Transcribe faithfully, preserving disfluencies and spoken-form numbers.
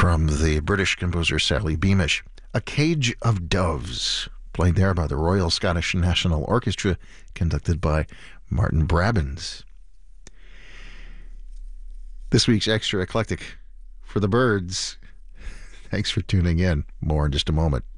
from the British composer Sally Beamish. A Cage of Doves, played there by the Royal Scottish National Orchestra, conducted by Martin Brabbins. This week's Extra Eclectic for the Birds. Thanks for tuning in. More in just a moment.